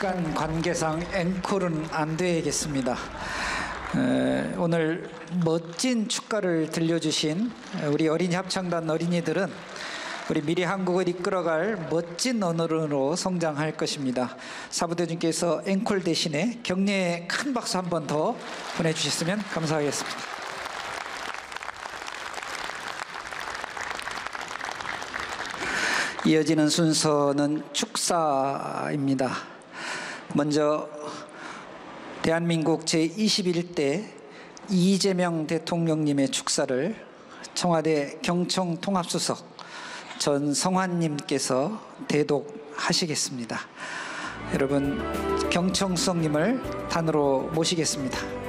시간 관계상 앵콜은 안 되겠습니다. 오늘 멋진 축가를 들려주신 우리 어린이 합창단 어린이들은 우리 미래 한국을 이끌어갈 멋진 어른으로 성장할 것입니다. 사부대주님께서 앵콜 대신에 격려의 큰 박수 한 번 더 보내주셨으면 감사하겠습니다. 이어지는 순서는 축사입니다. 먼저 대한민국 제21대 이재명 대통령님의 축사를 청와대 경청통합수석 전성환님께서 대독하시겠습니다. 여러분, 경청수석님을 단으로 모시겠습니다.